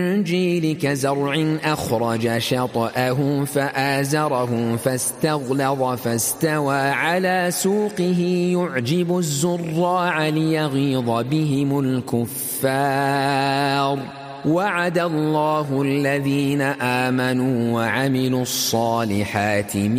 الإنجيل كزرع أخرج شطأه فآزره فاستغلظ فاستوى على سوقه يعجب الزراع ليغيظ بهم الكفار وعد الله الذين آمنوا وعملوا الصالحات